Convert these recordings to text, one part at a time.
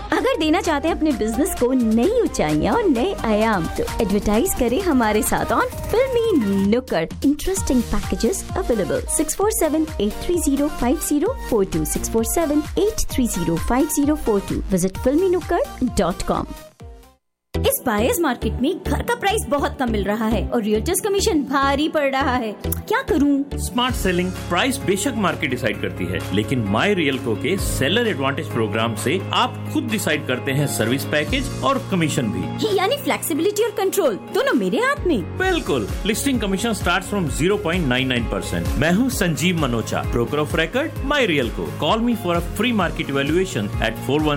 अगर देना चाहते हैं अपने बिजनेस को नई ऊंचाइयां और नए आयाम, तो एडवर्टाइज करें हमारे साथ ऑन फिल्मी नुक्कड़। Interesting packages available 647-830-5042 647-830-5042। Visit filmynukkad.com। इस बायर्स मार्केट में घर का प्राइस बहुत कम मिल रहा है और रियल्टर्स कमीशन भारी पड़ रहा है। क्या करूं? स्मार्ट सेलिंग प्राइस बेशक मार्केट डिसाइड करती है, लेकिन माई रियल्को के सेलर एडवांटेज प्रोग्राम से आप खुद डिसाइड करते हैं सर्विस पैकेज और कमीशन भी। यानी फ्लेक्सिबिलिटी और कंट्रोल दोनों मेरे हाथ में। बिल्कुल। Listing commission start from 0.99%। मैं हूँ Sanjeev Manocha, broker of record my रियल्को। Call me for a free market evaluation eight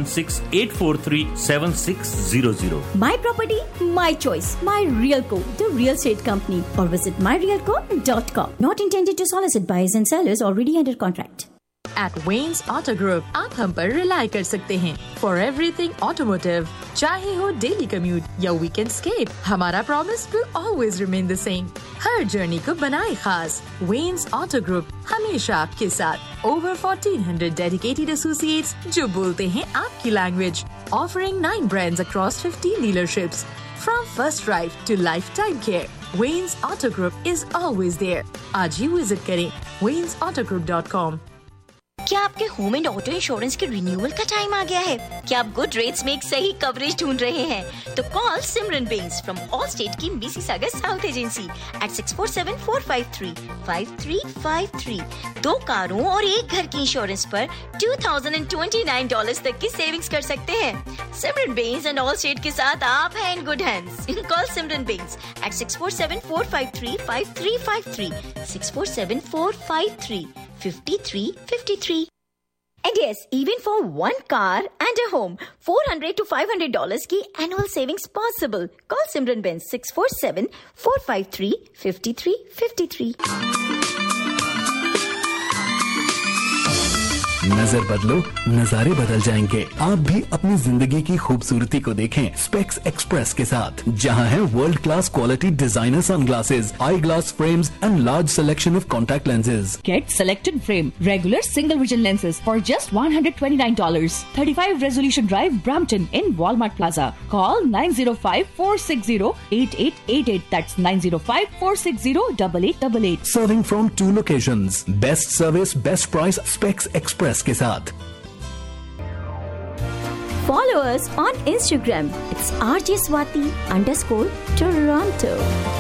416-843-7600। My property, my choice, my Realco, the real estate company, or visit myrealco.com. Not intended to solicit buyers and sellers already under contract. At Wayne's Auto Group, आप हम पर rely कर सकते हैं for everything automotive, चाहे हो daily commute या weekend escape, हमारा promise will always remain the same. Her journey को बनाए खास। Wayne's Auto Group हमेशा आपके साथ। Over 1400 dedicated associates जो बोलते हैं आपकी language, offering 9 brands across 15 dealerships. From first drive to lifetime care, Wayne's Auto Group is always there. आज ही विजिट करें waynesautogroup.com। क्या आपके होम एंड ऑटो इंश्योरेंस के रिन्यूअल का टाइम आ गया है? क्या आप गुड रेट्स में एक सही कवरेज ढूंढ रहे हैं? तो call Simran Benz from Allstate की मिसिसागा साउथ एजेंसी एट 647-453-5353। 2 कारों और 1 घर की इंश्योरेंस पर $2,029 तक की सेविंग्स कर सकते हैं। सिमरन बेंस एंड ऑलस्टेट के साथ आप हैं in good hands. Call Simran Benz eight 647-453-5353 647-453-5353। And yes, even for 1 car and a home, $400 to $500 की annual savings possible. Call Simran Benz 647-453-5353. नजर बदलो, नजारे बदल जाएंगे। आप भी अपनी जिंदगी की खूबसूरती को देखें स्पेक्स एक्सप्रेस के साथ, जहां है world class quality designer sunglasses, I glass frames and large selection of contact lenses. Get selected frame, regular single vision lenses for just $129. 35 Resolution Drive, Brampton in Walmart Plaza. Call 905-460-8888. That's 905-460-8888. Serving from 2 locations. Best service, best price, Specs Express के साथ। Follow us on Instagram. It's RJ Swati _Toronto.